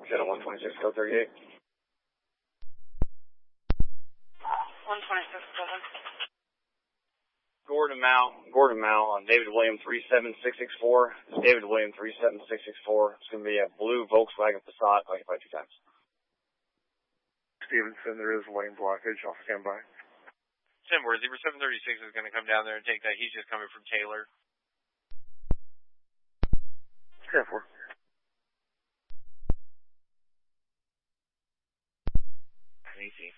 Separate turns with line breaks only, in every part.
Shadow 126, code 38.
126, Golden.
Gordon Mao on David William 37664. It's David William 37664. It's going to be a blue Volkswagen Passat occupied 2 times.
Stevenson, there is lane blockage. I'll stand by.
Simworth, Zebra 736 is going to come down there and take that. He's just coming from Taylor.
10-4.
Easy.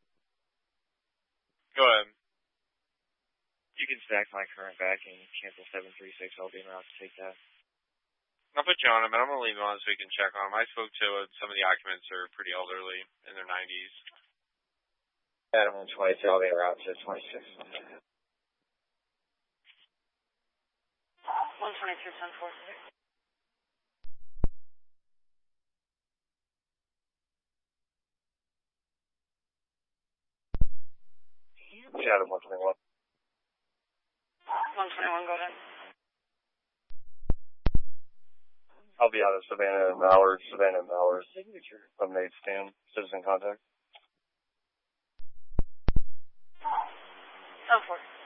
Go ahead.
You can stack my current back and cancel 736. I'll be around to take that.
I'll put you on him, but I'm going to leave him on so we can check on him. I spoke to some of the occupants who are pretty elderly, in their 90s.
Adam 122, I'll be around to 26.
122, 10-4.
Shadow 121.
121, go ahead.
I'll be out of Savannah and Bowers. Signature. From Nate Stan, citizen contact.
10-4.